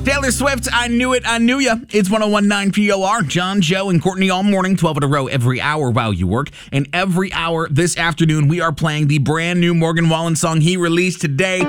Taylor Swift, I Knew It, I Knew Ya. It's 101.9 POR. John, Joe, and Courtney all morning, 12 in a row every hour while you work. And every hour this afternoon, we are playing the brand new Morgan Wallen song he released today.